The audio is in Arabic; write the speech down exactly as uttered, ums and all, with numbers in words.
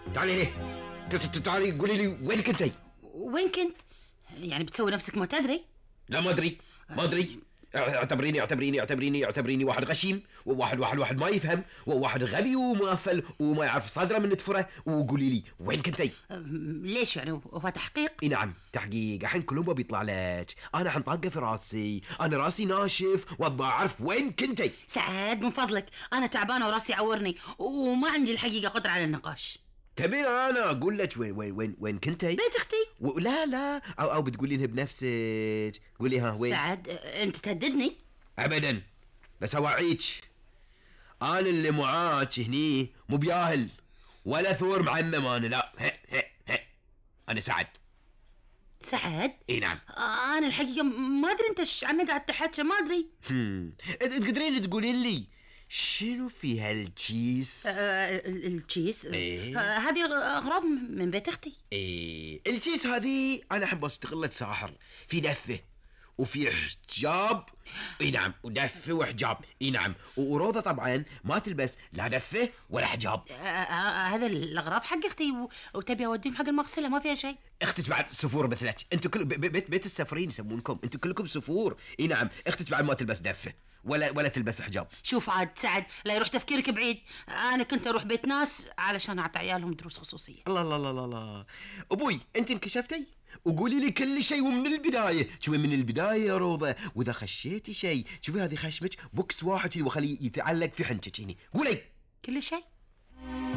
تعالي ليه؟ ت- ت- تعالي قولي لي وين كنتي؟ وين كنت؟ يعني بتسوي نفسك ما تدري؟ لا ما ادري ما ادري. اعتبريني اعتبريني اعتبريني اعتبريني واحد غشيم، وواحد واحد واحد ما يفهم، وواحد غبي ومغفل وما يعرف صدره من نتفره. وقولي لي وين كنتي؟ أم، ليش يعني هو تحقيق؟ اي نعم تحقيق. الحين كلوبه بيطلع لك، انا حنطاقه في راسي، انا راسي ناشف وابغى اعرف وين كنتي. سعد من فضلك، انا تعبانه وراسي يعورني وما عندي الحقيقه قدره على النقاش. تبين انا اقول لك وين وين وين وين كنتي؟ بيت اختي. و... لا لا او او بتقولينها بنفسك. قولي ها وين؟ سعد انت تهددني؟ ابدا، بس اوعيك انا اللي معاك هني مو بياهل ولا ثور معمم. انا لا هي هي هي. انا سعد. سعد؟ اي نعم. انا الحقيقه ما ادري انت ايش عنك قاعد تحكي، ما ادري. هم. تقدرين تقولين لي شنو في هالكيس؟ آه، ال- الكيس؟ إيه؟ آه، هذه اغراض من بيت اختي. ايه الكيس هذه انا احب اشتغل ساحر، في دفه وفي حجاب. اي نعم، ودفه وحجاب. اي نعم، وروضه طبعا ما تلبس لا دفه ولا حجاب. آه، آه، هذا الاغراض حق اختي و- وتبي اوديهم حق المغسله، ما فيها شيء. اختك بعد سفور مثلك، انتوا كل بي- بيت بيت السفرين يسمونكم، انتوا كلكم سفور. اي نعم، اختك بعد ما تلبس دفه ولا ولا تلبس حجاب. شوف عاد سعد، لا يروح تفكيرك بعيد. انا كنت اروح بيت ناس علشان اعطي عيالهم دروس خصوصيه. الله الله الله الله الله. ابوي انت انكشفتي وقولي لي كل شيء ومن البدايه. شوفي من البدايه يا روضه، واذا خشيتي شيء شوفي هذه خشمك بوكس واحد كذي وخليه يتعلق في حنكك هني. قولي كل شيء.